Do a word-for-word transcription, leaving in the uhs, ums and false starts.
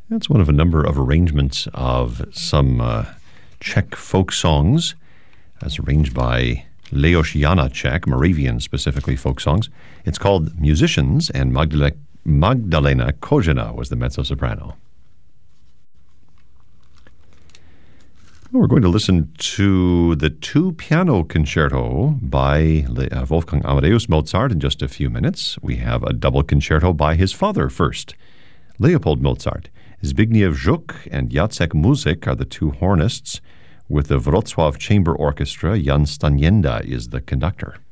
That's one of a number of arrangements of some uh, Czech folk songs, as arranged by Leos Janáček, Moravian specifically folk songs. It's called Musicians, and Magdalena, Magdalena Kozina was the mezzo-soprano. We're going to listen to the two-piano concerto by uh, Wolfgang Amadeus Mozart in just a few minutes. We have a double concerto by his father first, Leopold Mozart. Zbigniew Żuk and Jacek Muzik are the two hornists. With the Wrocław Chamber Orchestra, Jan Stanienda is the conductor.